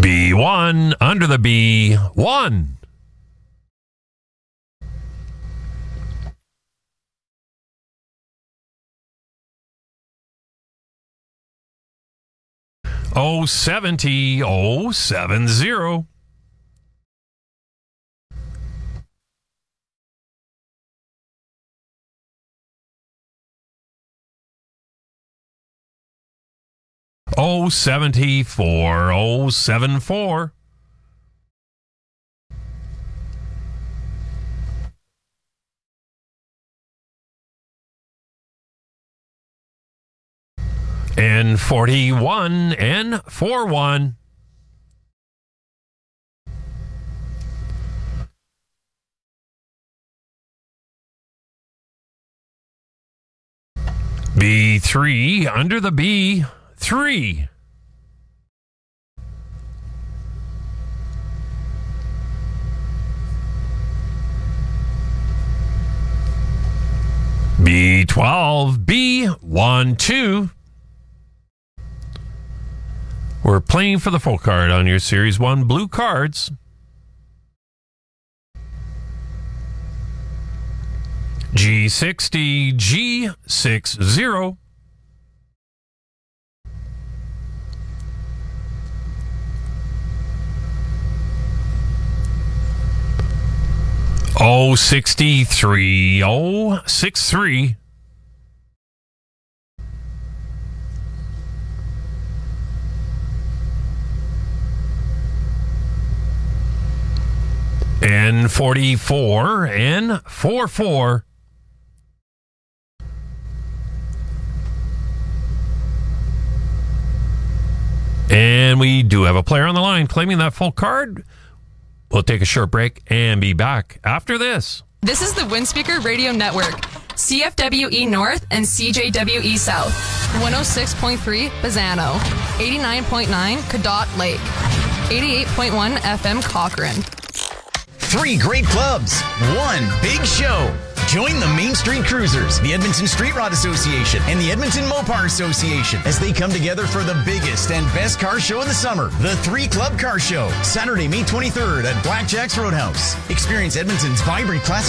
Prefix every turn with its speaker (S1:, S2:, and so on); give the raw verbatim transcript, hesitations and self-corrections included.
S1: B one, under the B, one. Oh seventy, oh seven zero. Oh seventy four, oh seven four. And forty-one and forty-one. B three, under the B, three. B twelve, B one two. We're playing for the full card on your Series one blue cards. G sixty, G sixty. Oh sixty-three, oh sixty-three. And forty-four and forty-four. And we do have a player on the line claiming that full card. We'll take a short break and be back after this.
S2: This is the Windspeaker Radio Network. C F W E North and C J W E South. one oh six point three Bazzano. eighty-nine point nine Cadott Lake. eighty-eight point one F M Cochrane.
S3: Three great clubs, one big show. Join the Main Street Cruisers, the Edmonton Street Rod Association, and the Edmonton Mopar Association as they come together for the biggest and best car show of the summer, the Three Club Car Show, Saturday, May twenty-third at Blackjack's Roadhouse. Experience Edmonton's vibrant classic